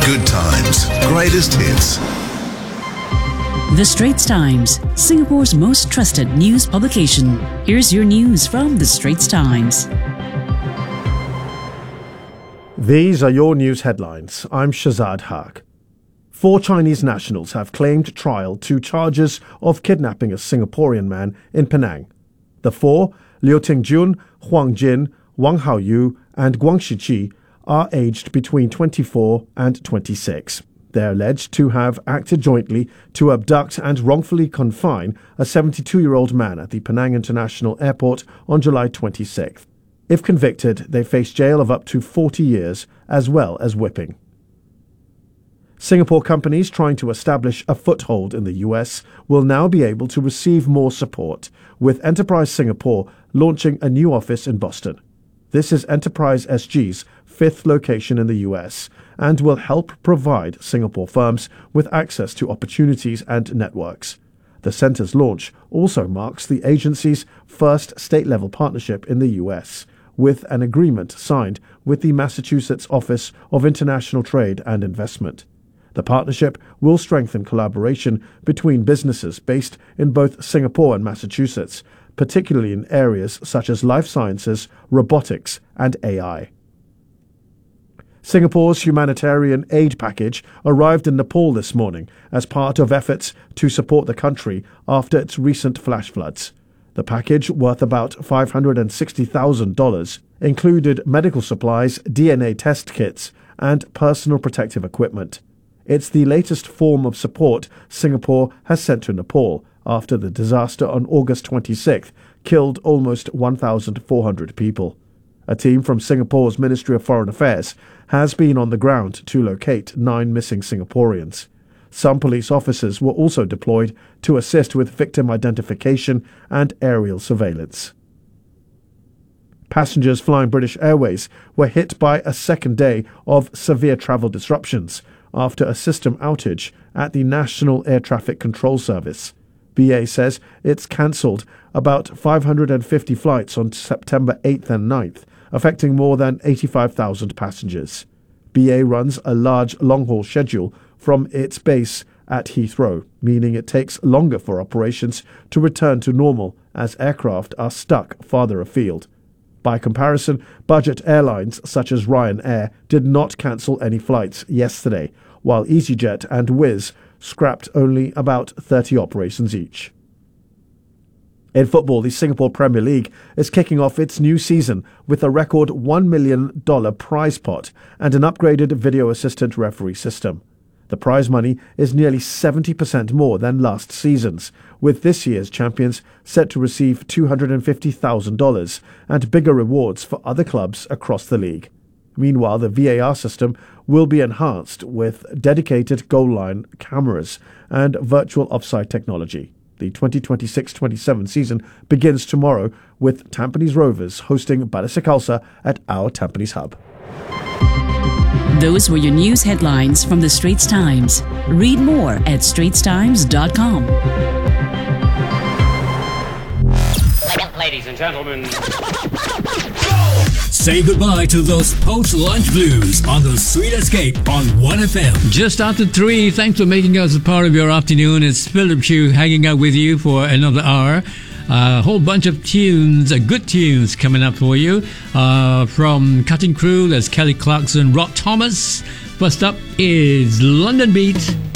Good times, greatest hits. The Straits Times, Singapore's most trusted news publication. Here's your news from The Straits Times. These are your news headlines. I'm Shazad Haq. 4 Chinese nationals have claimed trial to charges of kidnapping a Singaporean man in Penang. The 4, Liu Tingjun, Huang Jin, Wang Haoyu, and Guang Shiqi, are aged between 24 and 26. They're alleged to have acted jointly to abduct and wrongfully confine a 72-year-old man at the Penang International Airport on July 26th. If convicted, they face jail of up to 40 years, as well as whipping. Singapore companies trying to establish a foothold in the US will now be able to receive more support, with Enterprise Singapore launching a new office in Boston. This is Enterprise SG's 5th location in the US and will help provide Singapore firms with access to opportunities and networks. The centre's launch also marks the agency's first state-level partnership in the US, with an agreement signed with the Massachusetts Office of International Trade and Investment. The partnership will strengthen collaboration between businesses based in both Singapore and Massachusetts, particularly in areas such as life sciences, robotics, and AI. Singapore's humanitarian aid package arrived in Nepal this morning as part of efforts to support the country after its recent flash floods. The package, worth about $560,000, included medical supplies, DNA test kits, and personal protective equipment. It's the latest form of support Singapore has sent to Nepal after the disaster on August 26th killed almost 1,400 people. A team from Singapore's Ministry of Foreign Affairs has been on the ground to locate 9 missing Singaporeans. Some police officers were also deployed to assist with victim identification and aerial surveillance. Passengers flying British Airways were hit by a second day of severe travel disruptions after a system outage at the National Air Traffic Control Service. BA says it's cancelled about 550 flights on September 8th and 9th, affecting more than 85,000 passengers. BA runs a large long-haul schedule from its base at Heathrow, meaning it takes longer for operations to return to normal as aircraft are stuck farther afield. By comparison, budget airlines such as Ryanair did not cancel any flights yesterday, while EasyJet and Wizz scrapped only about 30 operations each. In football, the Singapore Premier League is kicking off its new season with a record $1 million prize pot and an upgraded video assistant referee system. The prize money is nearly 70% more than last season's, with this year's champions set to receive $250,000 and bigger rewards for other clubs across the league. Meanwhile, the VAR system will be enhanced with dedicated goal line cameras and virtual offside technology. The 2026-27 season begins tomorrow with Tampines Rovers hosting Balestier Khalsa at our Tampines hub. Those were your news headlines from The Straits Times. Read more at straitstimes.com. Ladies and gentlemen, say goodbye to those post-lunch blues on the Sweet Escape on 1FM. Just after 3, thanks for making us a part of your afternoon. It's Philip Chew hanging out with you for another hour. A whole bunch of tunes, good tunes coming up for you. From Cutting Crew, there's Kelly Clarkson, Rob Thomas. First up is London Beat.